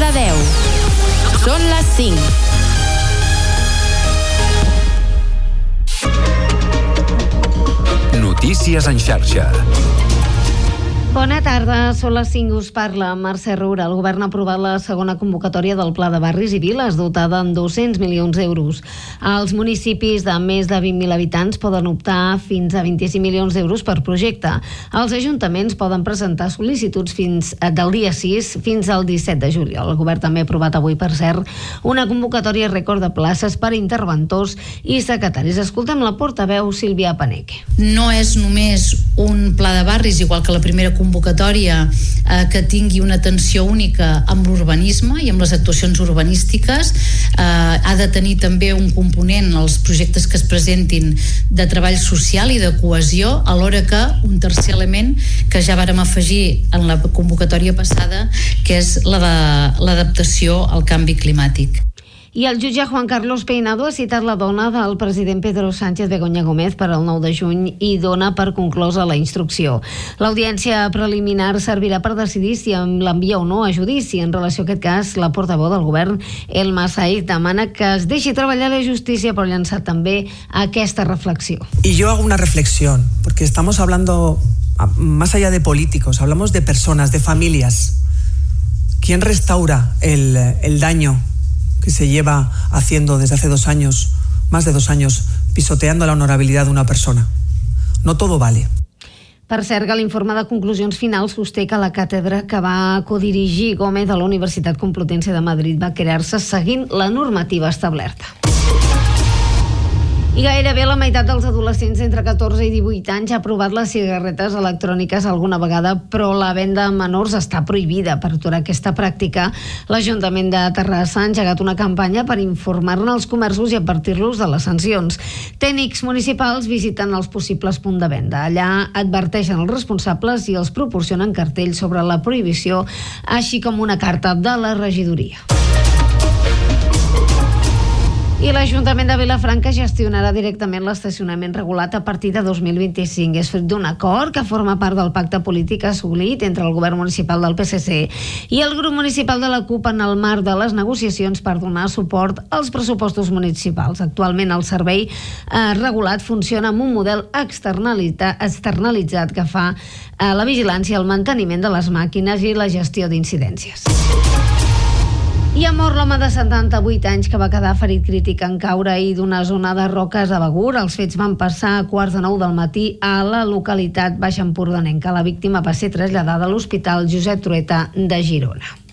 Cardedeu. Són les 5. Notícies en xarxa. Bona tarda, són les 5, us parla Mercè Roura. El govern ha aprovat la segona convocatòria del Pla de Barris i Viles, dotada amb 200 milions d'euros. Els municipis de més de 20.000 habitants poden optar fins a 25 milions d'euros per projecte. Els ajuntaments poden presentar sol·licituds del dia 6 fins al 17 de juliol. El govern també ha aprovat avui, per cert, una convocatòria rècord de places per a interventors i secretaris. Escoltem la portaveu Sílvia Paneque. No és només un pla de barris, igual que la primera convocatòria, que tingui una atenció única amb l'urbanisme i amb les actuacions urbanístiques. Ha de tenir també un component, els projectes que es presentin, de treball social i de cohesió, alhora que un tercer element que ja vàrem afegir en la convocatòria passada, que és l'adaptació al canvi climàtic. I el jutge Juan Carlos Peinado ha citat la dona del president Pedro Sánchez Begoña Gómez per al 9 de juny i dona per conclosa la instrucció. L'audiència preliminar servirà per decidir si l'envia o no a judici. En relació a aquest cas, la portaveu del govern, Elma Said, demana que es deixi treballar la justícia, però llançar també aquesta reflexió. Y yo hago una reflexión, porque estamos hablando más allá de políticos, hablamos de personas, de familias. ¿Quién restaura el daño que se lleva haciendo desde hace 2 años, más de 2 años, pisoteando la honorabilidad de una persona? No todo vale. Per cert, que l'informe de conclusions finals sosté que la càtedra que va codirigir Gómez a la Universitat Complutense de Madrid va crear-se seguint la normativa establerta. I gairebé la meitat dels adolescents entre 14 i 18 anys ha provat les cigarretes electròniques alguna vegada, però la venda a menors està prohibida. Per aturar aquesta pràctica, l'Ajuntament de Terrassa ha engegat una campanya per informar-ne als comerços i advertir-los de les sancions. Tècnics municipals visiten els possibles punts de venda. Allà adverteixen els responsables i els proporcionen cartells sobre la prohibició, així com una carta de la regidoria. I l'Ajuntament de Vilafranca gestionarà directament l'estacionament regulat a partir de 2025. És fruit d'un acord que forma part del pacte polític assolit entre el govern municipal del PSC i el grup municipal de la CUP en el marc de les negociacions per donar suport als pressupostos municipals. Actualment el servei regulat funciona amb un model externalitzat que fa la vigilància, el manteniment de les màquines i la gestió d'incidències. I ha mort l'home de 78 anys que va quedar ferit crític en caure ahir d'una zona de roques a Begur. Els fets van passar a 8:45 del matí a la localitat baixempordanenca. La víctima va ser traslladada a l'Hospital Josep Trueta de Girona.